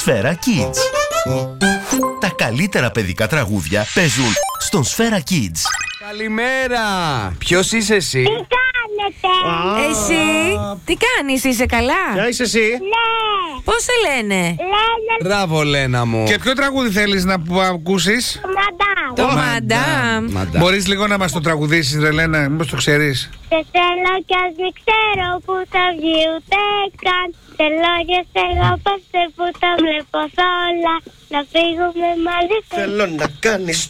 Σφαίρα Kids. Τα καλύτερα παιδικά τραγούδια παίζουν στον Σφαίρα Kids. Καλημέρα! Ποιος είσαι εσύ? Τι κάνετε? Εσύ, τι κάνεις, είσαι καλά? Ποια είσαι εσύ? Ναι. Πώς σε λένε? Λένε Μπράβο, Λένα μου. Και ποιο τραγούδι θέλεις να ακούσεις? μαντάμ. Το Μαντάμ. Μαντάμ. Μπορείς λίγο να μας το τραγουδήσεις, ρε Λένα, μήπως το ξέρεις? Σε θέλω κι ας μην ξέρω που θα βγει ούτε καν. Θέλω και σε απόψε που τα βλέπω σ' όλα. Να φύγουμε μαζί. Θέλω να κάνεις